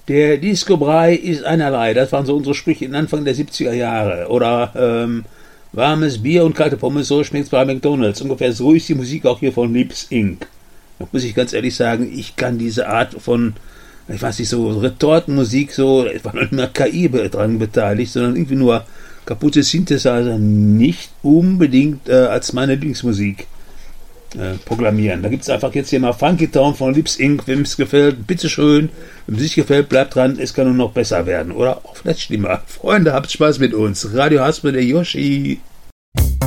Der Disco-Brei ist einerlei. Das waren so unsere Sprüche in Anfang der 70er Jahre. Oder warmes Bier und kalte Pommes, so schmeckt's bei McDonalds. Ungefähr so ist die Musik auch hier von Lips Inc. Da muss ich ganz ehrlich sagen, ich kann diese Art von, ich weiß nicht, so Retortenmusik, so, es war nicht mehr KI dran beteiligt, sondern irgendwie nur kaputte Synthesizer nicht unbedingt als meine Lieblingsmusik programmieren. Da gibt es einfach jetzt hier mal Funky Town von Lips Inc. Wem es gefällt, bitteschön. Wenn es sich gefällt, bleibt dran. Es kann nur noch besser werden. Oder auch vielleicht schlimmer. Freunde, habt Spaß mit uns. Radio Haspe, der Yoshi.